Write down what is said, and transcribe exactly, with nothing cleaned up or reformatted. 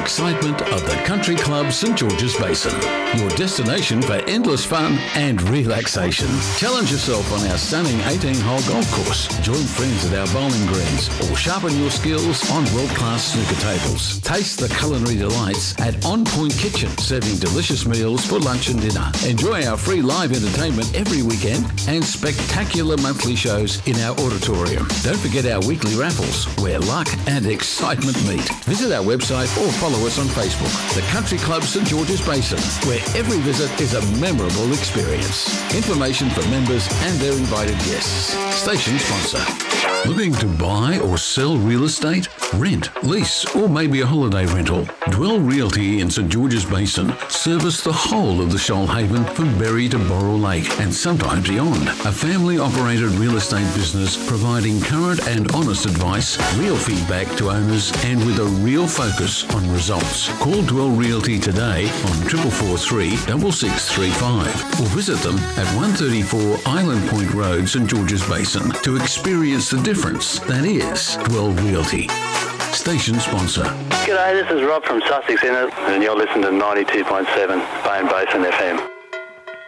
excitement of the Country Club St George's Basin, your destination for endless fun and relaxation. Challenge yourself on our stunning eighteen-hole golf course, join friends at our bowling greens, or sharpen your skills on world-class snooker tables. Taste the culinary delights at On Point Kitchen, serving delicious meals for lunch and dinner. Enjoy our free live entertainment every weekend and spectacular monthly shows in our auditorium. Don't forget our weekly raffles, where luck and excitement meet. Visit our website or follow us on Facebook, the Country Club St George's Basin, where every visit is a memorable experience. Information for members and their invited guests. Station sponsor. Looking to buy or sell real estate? Rent, lease, or maybe a holiday rental? Dwell Realty in St George's Basin service the whole of the Shoalhaven from Berry to Borrell Lake and sometimes beyond. A family-operated real estate business providing current and honest advice, real feedback to owners, and with a real focus on results. Call Dwell Realty today on triple four three six six three five or visit them at one thirty-four Island Point Road, St George's Basin to experience the difference that is Dwell Realty. Station sponsor. G'day, this is Rob from Sussex Inner, and you're listening to ninety-two point seven Bay and Basin F M.